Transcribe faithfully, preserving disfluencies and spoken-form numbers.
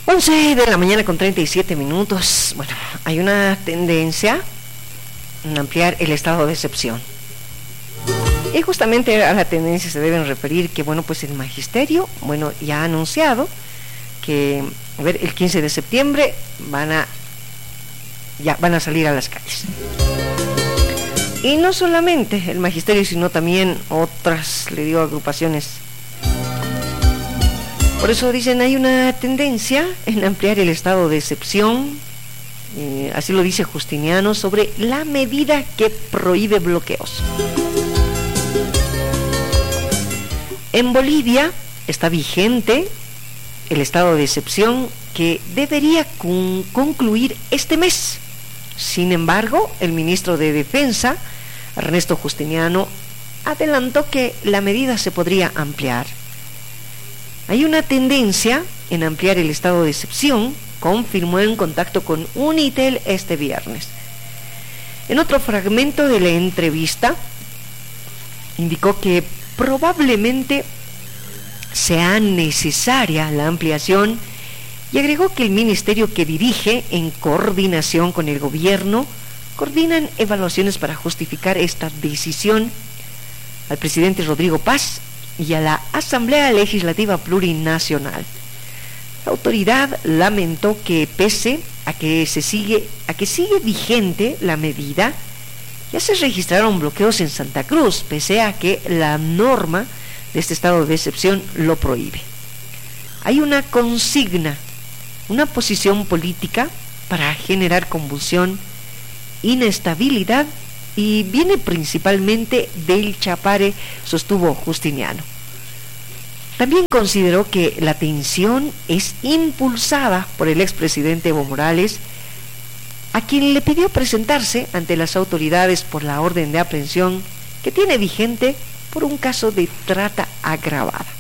once de la mañana con treinta y siete minutos. Bueno, hay una tendencia en ampliar el estado de excepción. Y justamente a la tendencia se deben referir que, bueno, pues el magisterio, bueno, ya ha anunciado que, a ver, el quince de septiembre van a, ya van a salir a las calles. Y no solamente el magisterio, sino también otras, le digo, agrupaciones. Por eso dicen, hay una tendencia en ampliar el estado de excepción, eh, así lo dice Justiniano, sobre la medida que prohíbe bloqueos. En Bolivia está vigente el estado de excepción que debería con- concluir este mes. Sin embargo, el ministro de Defensa, Ernesto Justiniano, adelantó que la medida se podría ampliar. Hay una tendencia en ampliar el estado de excepción, confirmó en contacto con Unitel este viernes. En otro fragmento de la entrevista, indicó que probablemente sea necesaria la ampliación y agregó que el ministerio que dirige, en coordinación con el gobierno, coordinan evaluaciones para justificar esta decisión al presidente Rodrigo Paz y a la Asamblea Legislativa Plurinacional. La autoridad lamentó que pese a que se sigue a que sigue vigente la medida, ya se registraron bloqueos en Santa Cruz, pese a que la norma de este estado de excepción lo prohíbe. Hay una consigna, una posición política para generar convulsión, inestabilidad, y viene principalmente del Chapare, sostuvo Justiniano. También consideró que la tensión es impulsada por el expresidente Evo Morales, a quien le pidió presentarse ante las autoridades por la orden de aprehensión que tiene vigente por un caso de trata agravada.